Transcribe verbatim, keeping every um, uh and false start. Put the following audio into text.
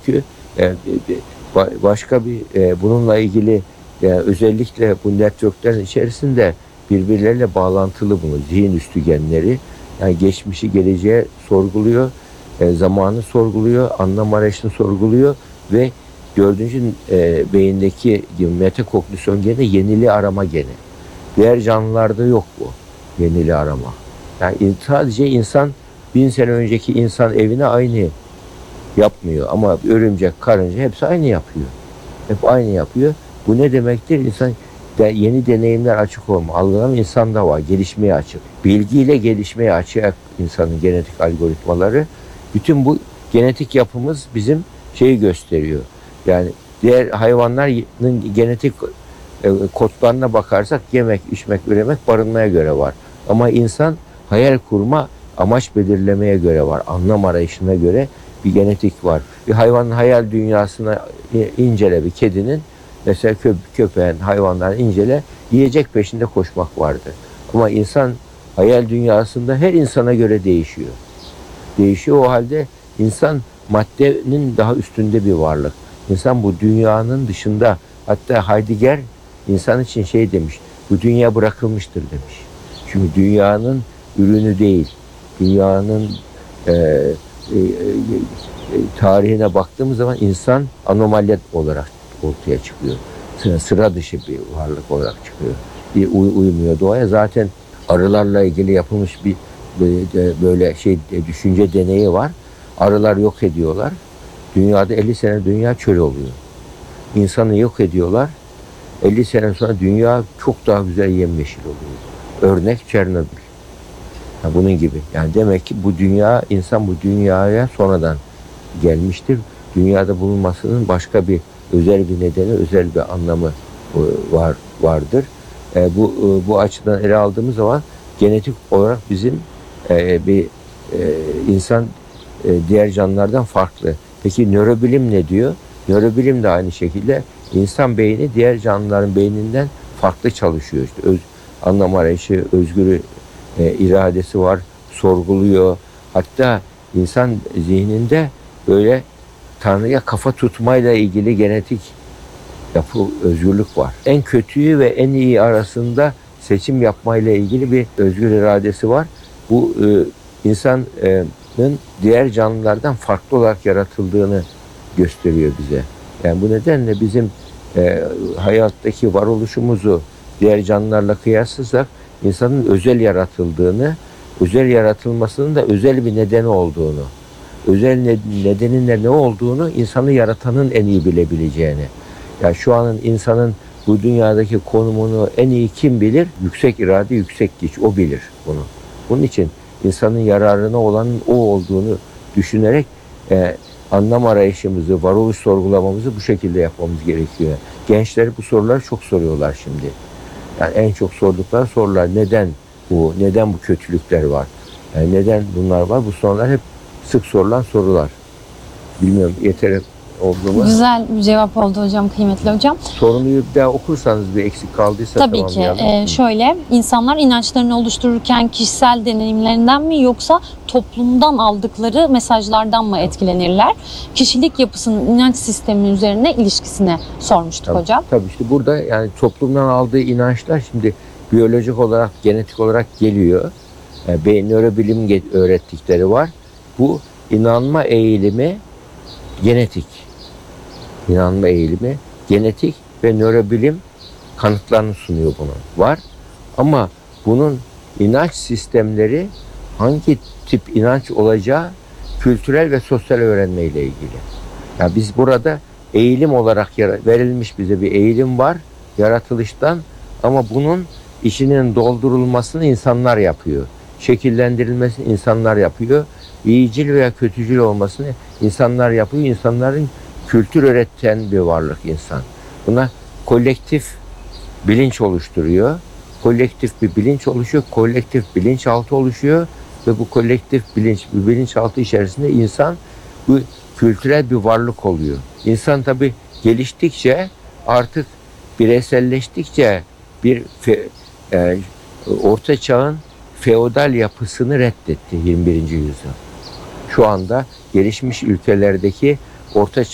Çünkü e, başka bir e, bununla ilgili e, özellikle bu networklerin içerisinde birbirleriyle bağlantılı bunu zihin üstü genleri, yani geçmişi geleceğe sorguluyor, e, zamanı sorguluyor, anlam arayışını sorguluyor ve dördüncü e, beyindeki metakognisyon geni yeniliği arama geni. Diğer canlılarda yok bu yeniliği arama. Yani sadece insan bin sene önceki insan evine aynı yapmıyor ama örümcek, karınca hepsi aynı yapıyor. Hep aynı yapıyor. Bu ne demektir? İnsan de yeni deneyimler açık olma. Algılama insanda var. Gelişmeye açık. Bilgiyle gelişmeye açık insanın genetik algoritmaları. Bütün bu genetik yapımız bizim şeyi gösteriyor. Yani diğer hayvanların genetik e, kodlarına bakarsak yemek, içmek, üremek, barınmaya göre var. Ama insan hayal kurma, amaç belirlemeye göre var. Anlam arayışına göre bir genetik var. Bir hayvanın hayal dünyasına incele, bir kedinin mesela kö köpeğin, hayvanların incele, yiyecek peşinde koşmak vardır. Ama insan hayal dünyasında her insana göre değişiyor. Değişiyor, o halde insan maddenin daha üstünde bir varlık. İnsan bu dünyanın dışında, hatta Heidegger insan için şey demiş, bu dünya bırakılmıştır demiş. Çünkü dünyanın ürünü değil, dünyanın e, e, e, tarihine baktığımız zaman insan anomali olarak ortaya çıkıyor. Sıra, sıra dışı bir varlık olarak çıkıyor. Bir uy, uymuyor doğaya. Zaten arılarla ilgili yapılmış bir böyle şey düşünce deneyi var. Arılar yok ediyorlar. Dünyada elli sene dünya çöl oluyor. İnsanı yok ediyorlar. elli sene sonra dünya çok daha güzel yemyeşil oluyor. Örnek Çernobil. Ha, bunun gibi. Yani demek ki bu dünya, insan bu dünyaya sonradan gelmiştir. Dünyada bulunmasının başka bir özel bir nedeni, özel bir anlamı var vardır. E, bu bu açıdan ele aldığımız zaman genetik olarak bizim e, bir e, insan e, diğer canlılardan farklı. Peki nörobilim ne diyor? Nörobilim de aynı şekilde insan beyni diğer canlıların beyninden farklı çalışıyor. İşte öz, anlam arayışı, özgür e, iradesi var, sorguluyor. Hatta insan zihninde böyle Tanrı'ya kafa tutmayla ilgili genetik yapı, özgürlük var. En kötüyü ve en iyi arasında seçim yapmayla ilgili bir özgür iradesi var. Bu e, insanın diğer canlılardan farklı olarak yaratıldığını gösteriyor bize. Yani bu nedenle bizim e, hayattaki varoluşumuzu diğer canlılarla kıyaslarsak insanın özel yaratıldığını, özel yaratılmasının da özel bir nedeni olduğunu, özel nedenin de ne olduğunu insanı yaratanın en iyi bilebileceğini. Yani şu anın insanın bu dünyadaki konumunu en iyi kim bilir? Yüksek irade, yüksek güç. O bilir bunu. Bunun için insanın yararına olanın o olduğunu düşünerek e, anlam arayışımızı, varoluş sorgulamamızı bu şekilde yapmamız gerekiyor. Gençler bu soruları çok soruyorlar şimdi. Yani en çok sordukları sorular neden bu, neden bu kötülükler var? Yani neden bunlar var? Bu sorular hep sık sorulan sorular. Bilmiyorum yeterli oldu mu? Güzel bir cevap oldu hocam, kıymetli hocam. Sorunuyu bir daha okursanız bir eksik kaldıysa Tabii ki. Ee, şöyle, insanlar inançlarını oluştururken kişisel deneyimlerinden mi yoksa toplumdan aldıkları mesajlardan mı etkilenirler? Kişilik yapısının inanç sisteminin üzerine ilişkisine sormuştuk tabii, hocam. Tabii işte burada yani toplumdan aldığı inançlar şimdi biyolojik olarak, genetik olarak geliyor. Yani beyin nörobilim öğrettikleri var. Bu inanma eğilimi genetik. İnanma eğilimi genetik ve nörobilim kanıtlarını sunuyor bunun. Var. Ama bunun inanç sistemleri hangi tip inanç olacağı kültürel ve sosyal öğrenmeyle ilgili. Yani biz burada eğilim olarak verilmiş bize bir eğilim var yaratılıştan ama bunun içinin doldurulmasını insanlar yapıyor. Şekillendirilmesini insanlar yapıyor. İyicil veya kötücül olmasını insanlar yapıyor. İnsanların kültür üreten bir varlık insan. Buna kolektif bilinç oluşturuyor. Kolektif bir bilinç oluşuyor. Kolektif bilinçaltı oluşuyor. Ve bu kolektif bilinç, bu bilinçaltı içerisinde insan bu kültürel bir varlık oluyor. İnsan tabii geliştikçe artık bireyselleştikçe bir fe, e, orta çağın feodal yapısını reddetti yirmi birinci yüzyıl. Şu anda gelişmiş ülkelerdeki orta